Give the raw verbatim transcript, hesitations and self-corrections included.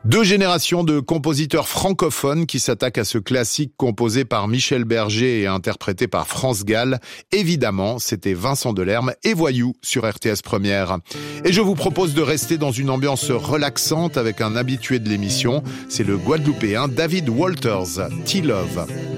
Deux générations de compositeurs francophones qui s'attaquent à ce classique composé par Michel Berger et interprété par France Gall. Évidemment, c'était Vincent Delerme et Voyou sur R T S Première. Et je vous propose de rester dans une ambiance relaxante avec un habitué de l'émission. C'est le Guadeloupéen David Walters, T-Love.